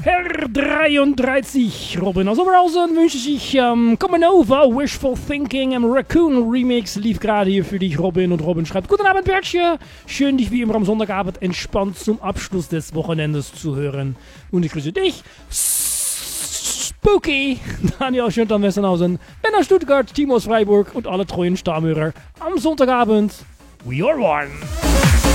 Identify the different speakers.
Speaker 1: Per 33, Robin aus Oberhausen wünsche ich Come Over, Wishful Thinking im Raccoon Remix lief gerade hier für dich, Robin. Und Robin schreibt, guten Abend, Bertje. Schön, dich wie immer am Sonntagabend entspannt zum Abschluss des Wochenendes zu hören. Und ich grüße dich, Spooky, Daniel Schönter am Westernhausen, Ben aus Stuttgart, Timo aus Freiburg und alle treuen Stammhörer am Sonntagabend. We are one.